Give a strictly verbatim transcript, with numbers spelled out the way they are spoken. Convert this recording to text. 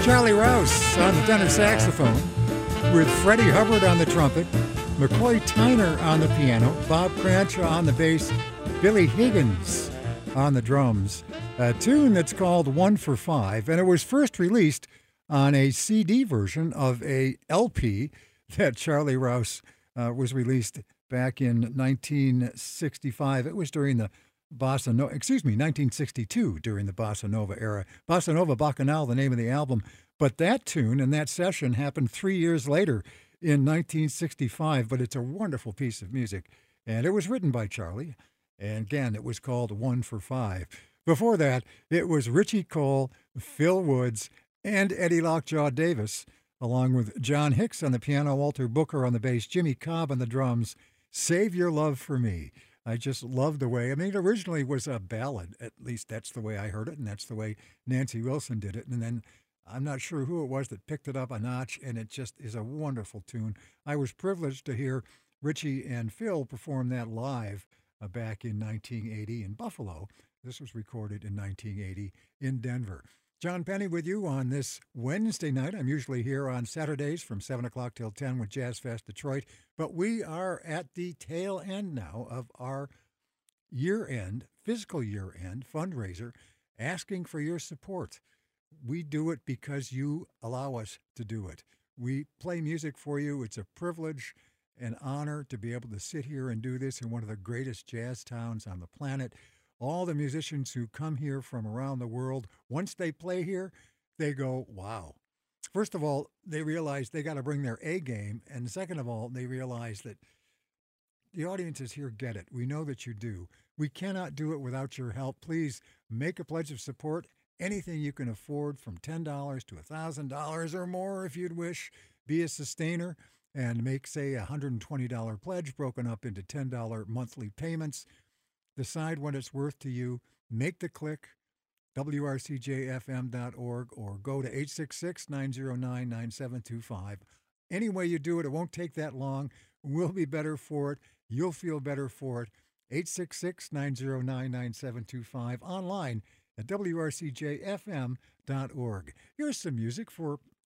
Charlie Rouse on the tenor saxophone, with Freddie Hubbard on the trumpet, McCoy Tyner on the piano, Bob Cranshaw on the bass, Billy Higgins on the drums. A tune that's called One for Five, and it was first released on a C D version of a L P that Charlie Rouse uh, was released back in nineteen sixty-five. It was during the Bossa Nova, excuse me, nineteen sixty-two, during the Bossa Nova era. Bossa Nova Bacchanal, the name of the album. But that tune and that session happened three years later in nineteen sixty-five, but it's a wonderful piece of music. And it was written by Charlie. And again, it was called One for Five. Before that, it was Richie Cole, Phil Woods, and Eddie Lockjaw Davis, along with John Hicks on the piano, Walter Booker on the bass, Jimmy Cobb on the drums, Save Your Love for Me. I just love the way, I mean, it originally was a ballad. At least that's the way I heard it, and that's the way Nancy Wilson did it. And then I'm not sure who it was that picked it up a notch, and it just is a wonderful tune. I was privileged to hear Richie and Phil perform that live uh, back in nineteen eighty in Buffalo. This was recorded in nineteen eighty in Denver. John Penny with you on this Wednesday night. I'm usually here on Saturdays from seven o'clock till ten with Jazz Fest Detroit, but we are at the tail end now of our year-end, fiscal year-end fundraiser, asking for your support. We do it because you allow us to do it. We play music for you. It's a privilege and honor to be able to sit here and do this in one of the greatest jazz towns on the planet. All the musicians who come here from around the world, once they play here, they go, wow. First of all, they realize they got to bring their A game. And second of all, they realize that the audiences here get it. We know that you do. We cannot do it without your help. Please make a pledge of support. Anything you can afford, from ten dollars to one thousand dollars or more if you'd wish. Be a sustainer and make, say, a one hundred twenty dollars pledge broken up into ten dollars monthly payments. Decide what it's worth to you. Make the click, W R C J F M dot org, or go to eight six six, nine zero nine, nine seven two five. Any way you do it, it won't take that long. We'll be better for it. You'll feel better for it. eight six six, nine zero nine, nine seven two five. Online at W R C J F M dot org. Here's some music for